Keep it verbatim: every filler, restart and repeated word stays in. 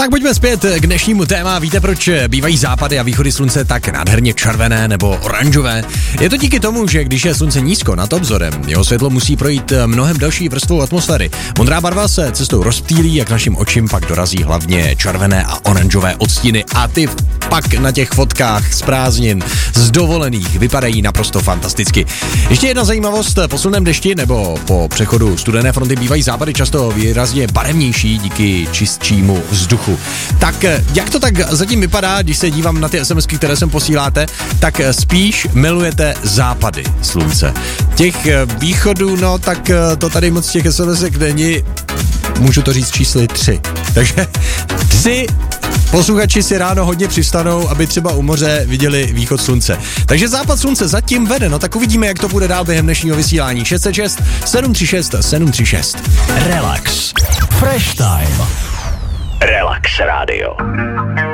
Tak pojďme zpět k dnešnímu téma. Víte, proč bývají západy a východy slunce tak nádherně červené nebo oranžové? Je to díky tomu, že když je slunce nízko nad obzorem, jeho světlo musí projít mnohem delší vrstvou atmosféry. Modrá barva se cestou rozptýlí, jak našim očím pak dorazí hlavně červené a oranžové odstíny a ty pak na těch fotkách z prázdnin, z dovolených vypadají naprosto fantasticky. Ještě jedna zajímavost, po silném dešti nebo po přechodu studené fronty bývají západy často výrazně barevnější díky čistšímu vzduchu. Tak jak to tak zatím vypadá, když se dívám na ty SMSky, které sem posíláte, tak spíš milujete západy slunce. Těch východů, no tak to tady moc těch SMSek není, můžu to říct čísly tři. Takže tři posluchači si ráno hodně přistanou, aby třeba u moře viděli východ slunce. Takže západ slunce zatím vede, no tak uvidíme, jak to bude dál během dnešního vysílání. šest set šest sedm tři šest sedm tři šest. Relax. Fresh time. Relax Radio.